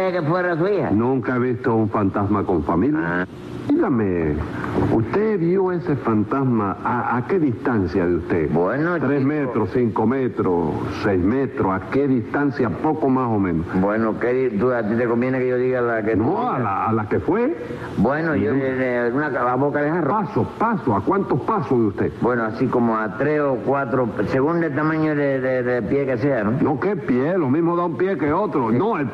dije que fuera su hija. Nunca he visto un fantasma con familia. Dígame, ¿usted vio ese fantasma a qué distancia de usted? Bueno, 3 chico. metros, 5 metros, 6 metros, ¿a qué distancia? Poco más o menos. Bueno, ¿a ti te conviene que yo diga la que tú No, digas? a la que fue. Bueno, yo a boca de jarro. Paso, ¿a cuántos pasos de usted? Bueno, así como a 3 o 4, según el tamaño de pie que sea, ¿no? No, ¿qué pie? Lo mismo da un pie que otro. No, el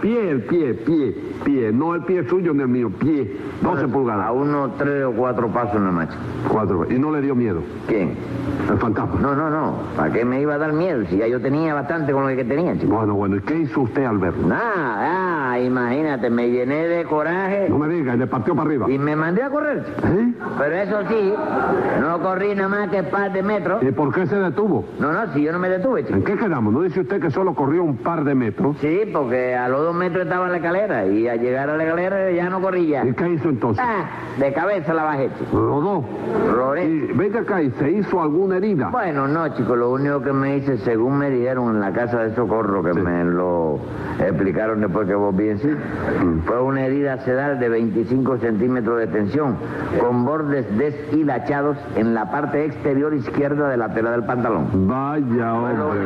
pie. No el pie suyo ni el mío, pie. 12 pulgadas. A unos 3 o 4 pasos nada más. 4. ¿Y no le dio miedo? ¿Quién? El fantasma. No. ¿Para qué me iba a dar miedo? Si ya yo tenía bastante con lo que tenía, chico. Bueno, ¿y qué hizo usted al verlo? Nada, imagínate, me llené de coraje No me diga, y le partió para arriba. y me mandé a correr, chico. ¿Eh? Pero eso sí, no corrí nada más que un par de metros. ¿Y por qué se detuvo? No, si yo no me detuve, chico. ¿En qué quedamos? ¿No dice usted que solo corrió un par de metros? Sí, porque a los 2 metros estaba la escalera y al llegar a la escalera ya no corrí ya. ¿Y qué hizo entonces? De cabeza la bajé, chico. Rodó. Rodé. Y venga acá, ¿y se hizo alguna herida? Bueno, no, chico, lo único que me hice, según me dijeron en la casa de socorro, que Sí. me lo explicaron después que vos bien sí, fue una herida sedal de 25 centímetros de tensión, con bordes deshilachados en la parte exterior izquierda de la tela del pantalón. Vaya, hombre,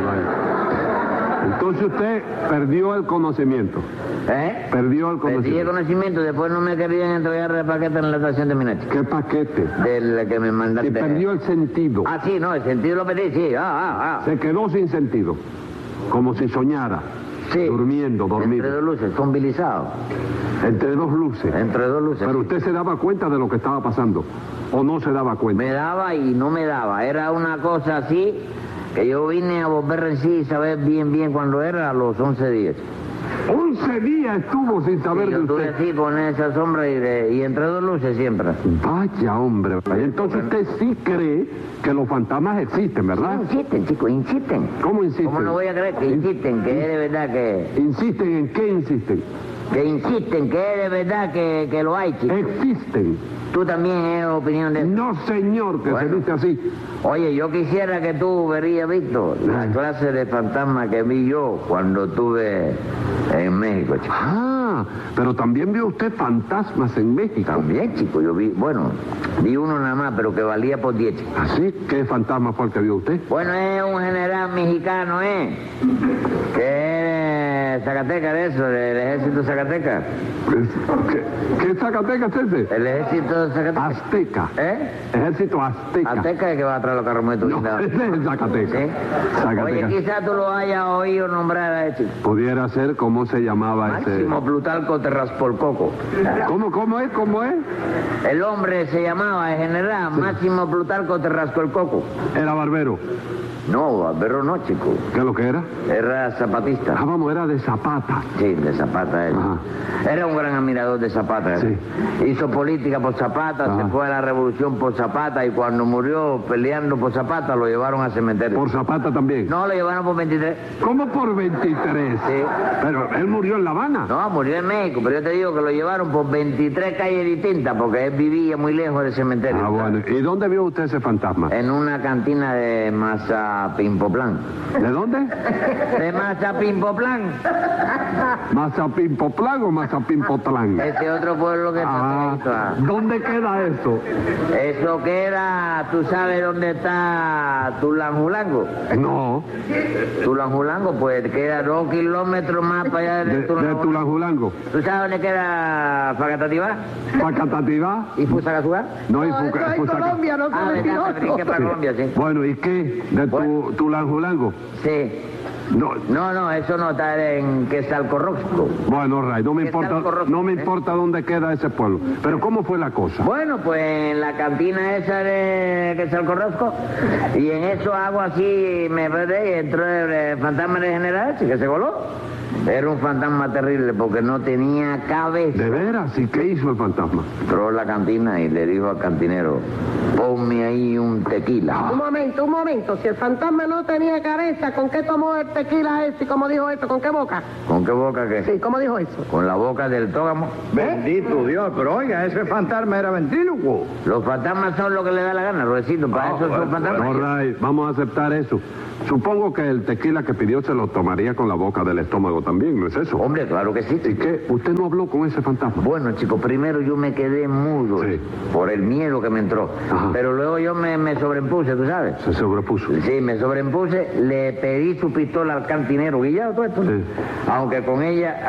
vaya. Entonces usted perdió el conocimiento. Perdió el Perdí el conocimiento. conocimiento, después no me querían entregar el paquete en la estación de Minachi. ¿Qué paquete? Del que me mandaste. Y perdió el sentido. Sí, no, el sentido lo perdí, sí. Se quedó sin sentido. Como si soñara. Sí. Dormido. Entre dos luces, zombilizado. Entre dos luces. Entre dos luces. Pero usted se daba cuenta de lo que estaba pasando. ¿O no se daba cuenta? Me daba y no me daba. Era una cosa así que yo vine a volver en sí y saber bien cuándo era a los 11 días. 11 días estuvo sin saber Sí, de yo usted. estuve así con esa sombra y entre dos luces siempre. Vaya, hombre. Vaya. Entonces usted sí cree que los fantasmas existen, ¿verdad? Insisten, chicos, insisten. ¿Cómo insisten? ¿Cómo no voy a creer que insisten, que es de verdad que... ¿Insisten en qué insisten? Que insisten, que es de verdad que lo hay, chicos? Existen. ¿Tú también es opinión de eso? No, señor, que Bueno. se dice así. Oye, yo quisiera que tú verías, Víctor, la clase de fantasma que vi yo cuando estuve en México, chico. Pero también vio usted fantasmas en México. También, chico, yo vi uno nada más, pero que valía por 10, chico. ¿Así? ¿Qué fantasma fue el que vio usted? Bueno, es un general mexicano, que es Zacatecas de eso, del ejército Zacatecas. ¿Qué Zacatecas es ese? El ejército de Zacatecas. Azteca. ¿Eh? Ejército azteca. Azteca es que va a traer los carros muy No, ese es el Zacatecas. ¿Sí? Zacatecas. Oye, quizás tú lo hayas oído nombrar a ese chico. Pudiera ser cómo se llamaba ese. Máximo Plutarco Terraspolcoco. ¿Cómo es? El hombre se llamaba, el general Máximo Plutarco Terraspolcoco. Era barbero. No, barbero no, chico. ¿Qué es lo que era? Era zapatista. Vamos, era de Zapata. Sí, de Zapata él. Ajá. Era un gran admirador de Zapata. Sí. Hizo política por Zapata, Ajá. se fue a la revolución por Zapata y cuando murió peleando por Zapata lo llevaron al cementerio. ¿Por Zapata también? No, lo llevaron por 23. ¿Cómo por 23? Sí. Pero él murió en La Habana. No, murió en México, pero yo te digo que lo llevaron por 23 calles distintas porque él vivía muy lejos del cementerio. Bueno. ¿Y dónde vio usted ese fantasma? En una cantina de Mazapimpoplán. ¿De dónde? De Mazapimpoplán. ¿Mazapimpoplán o Mazapimpotlán? Ese otro pueblo que está pegadito a- ¿Dónde queda eso? Eso queda, ¿tú sabes dónde está Tulanjulango? No, Tulanjulango, pues queda 2 kilómetros más para allá de de Tulanjulango. Tulanjulango. ¿Tú sabes dónde queda Facatativá ¿Pacatativá? y Fusagasugá? No, y No, eso es Fusaca- Colombia, no Ah, Colombia. verdad, me brinqué para Colombia, sí. Bueno, ¿y qué? ¿De Bueno. Tulanjulango? Sí. No. No, eso no está en Quesalcorrosco. Bueno, Ray, no me ¿Qué importa, tal, Corroco? no me importa dónde queda ese pueblo. Pero ¿cómo fue la cosa? Bueno, pues en la cantina esa de Quesalcorrosco, y en eso hago así, me perdí y entró el fantasma de general ese que se voló. Era un fantasma terrible porque no tenía cabeza. ¿De veras? ¿Y qué hizo el fantasma? Entró a la cantina y le dijo al cantinero, ponme ahí un tequila. Un momento. Si el fantasma no tenía cabeza, ¿con qué tomó el tequila ese? ¿Cómo dijo eso? ¿Con qué boca? ¿Con qué boca qué? Sí, ¿cómo dijo eso? Con la boca del tógamo. Bendito Dios, pero oiga, ese fantasma era ventrílocuo. Los fantasmas son lo que le da la gana, Ruecito, para eso son fantasmas. No, Ray, vamos a aceptar eso. Supongo que el tequila que pidió se lo tomaría con la boca del estómago también, ¿no es eso? Hombre, claro que sí. ¿Y qué? ¿Usted no habló con ese fantasma? Bueno, chico, primero yo me quedé mudo Sí. por el miedo que me entró. Ajá. Pero luego yo me sobrepuse, ¿tú sabes? Se sobrepuso. Sí, me sobrepuse, le pedí su pistola al cantinero, Guillado, todo esto. Sí. Aunque con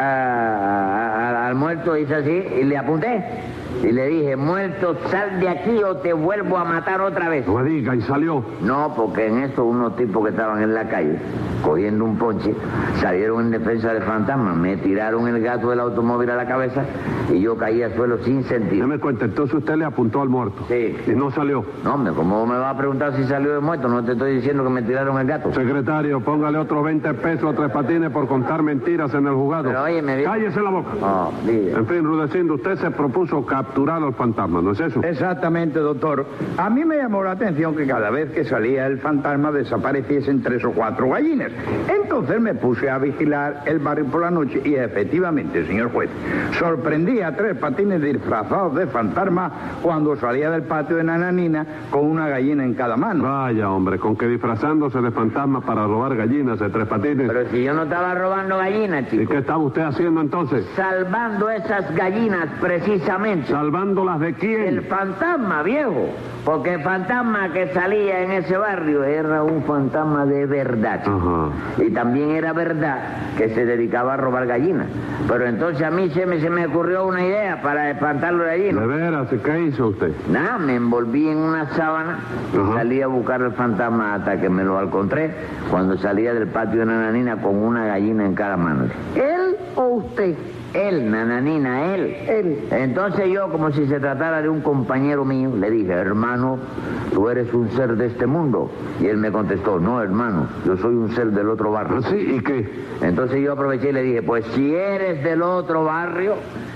ella al muerto hice así y le apunté. Y le dije, muerto, sal de aquí o te vuelvo a matar otra vez. No me diga, y salió. No, porque en eso unos tipos que estaban en la calle, cogiendo un ponche, salieron en defensa del fantasma, me tiraron el gato del automóvil a la cabeza y yo caí al suelo sin sentido. Déjeme cuenta, entonces usted le apuntó al muerto. Sí. Y no salió. No, hombre, ¿cómo me va a preguntar si salió de muerto? No te estoy diciendo que me tiraron el gato. Secretario, póngale otros 20 pesos a Tres Patines por contar mentiras en el juzgado. Pero oye, me... Cállese la boca. Oh, diga. En fin, Rudecindo, usted se propuso capturar al fantasma, ¿no es eso? Exactamente, doctor. A mí me llamó la atención que cada vez que salía el fantasma desapareciesen 3 o 4 gallinas. Entonces me puse a vigilar el barrio por la noche y efectivamente, señor juez, sorprendí a Tres Patines disfrazados de fantasma cuando salía del patio de Nananina con una gallina en cada mano. Vaya, hombre, con que disfrazándose de fantasma para robar gallinas de Tres Patines. Pero si yo no estaba robando gallinas, ¿Y chico. qué estaba usted haciendo entonces? Salvando esas gallinas, precisamente. ¿Salvándolas de El quién? fantasma, viejo. Porque el fantasma que salía en ese barrio era un fantasma de verdad, chico. Ajá. Y también era verdad que se dedicaba a robar gallinas. Pero entonces a mí se me ocurrió una idea para espantarlo de allí, ¿De ¿no? veras? ¿Qué hizo usted? Nada, me envolví en una sábana y Ajá. salí a buscar al fantasma hasta que me lo encontré cuando salía del patio de Nananina con una gallina en cada mano. ¿Él o usted? Él, Nananina, él. Él. Entonces yo, como si se tratara de un compañero mío, le dije, hermano, tú eres un ser de este mundo. Y él me contestó, no, hermano, yo soy un ser del otro barrio. ¿Ah, sí? ¿Y qué? Entonces yo aproveché y le dije, pues si eres del otro barrio,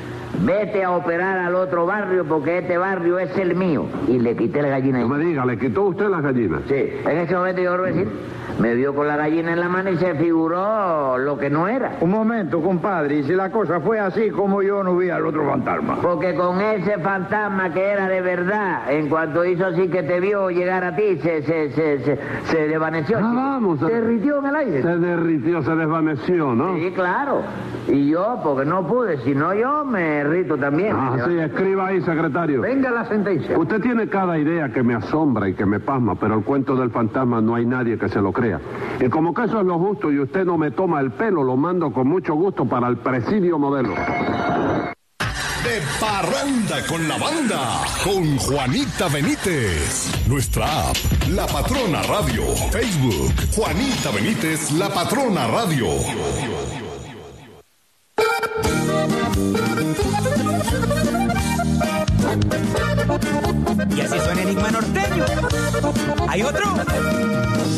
vete a operar al otro barrio porque este barrio es el mío. Y le quité la gallina. No me diga, ¿le quitó usted las gallinas? Sí, en ese momento yo lo decir, me vio con la gallina en la mano y se figuró lo que no era. Un momento, compadre, y si la cosa fue así, como yo no vi al otro fantasma. Porque con ese fantasma que era de verdad, en cuanto hizo así que te vio llegar a ti, se desvaneció. Ah, chico. vamos. Se derritió en el aire. Se derritió, se desvaneció, ¿no? Sí, claro. Y yo, porque no pude, si no yo me derrito también. Ah, sí, escriba ahí, secretario. Venga la sentencia. Usted tiene cada idea que me asombra y que me pasma, pero el cuento del fantasma no hay nadie que se lo crea. Y como que eso es lo justo y usted no me toma el pelo, lo mando con mucho gusto para el presidio modelo. De parranda con la banda, con Juanita Benítez. Nuestra app, La Patrona Radio. Facebook, Juanita Benítez, La Patrona Radio. Y así suena Enigma Norteño. ¿Hay otro?